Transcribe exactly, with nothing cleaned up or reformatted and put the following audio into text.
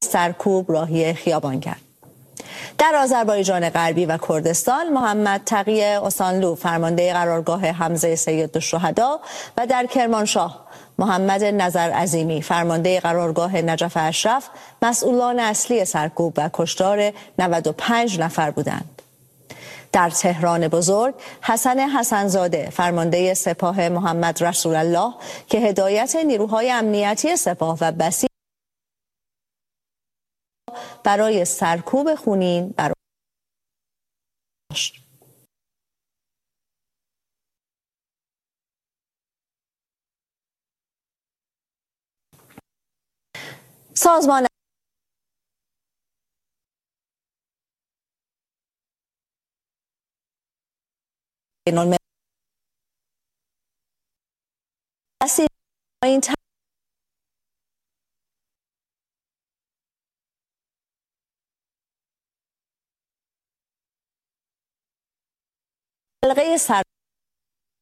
سرکوب راهی خیابان کرد. در آذربایجان غربی و کردستان محمد تقی اوسانلو فرمانده قرارگاه حمزه سیدالشهدا و در کرمانشاه محمد نظر عظیمی فرمانده قرارگاه نجف اشرف مسئولان اصلی سرکوب و کشتار نود و پنج نفر بودند. در تهران بزرگ حسن حسنزاده فرمانده سپاه محمد رسول الله که هدایت نیروهای امنیتی سپاه و بسیج برای سرکوب خونین بر سازمان این حلقه سر